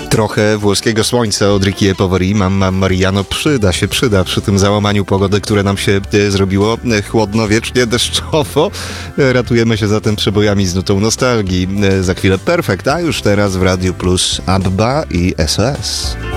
Trochę włoskiego słońca od Ricky Poveri, Mamma Mariano, przyda przy tym załamaniu pogody, które nam się zrobiło chłodno, wiecznie deszczowo. Ratujemy się zatem przebojami z nutą nostalgii. Za chwilę Perfekt, a już teraz w Radiu Plus Abba i SOS.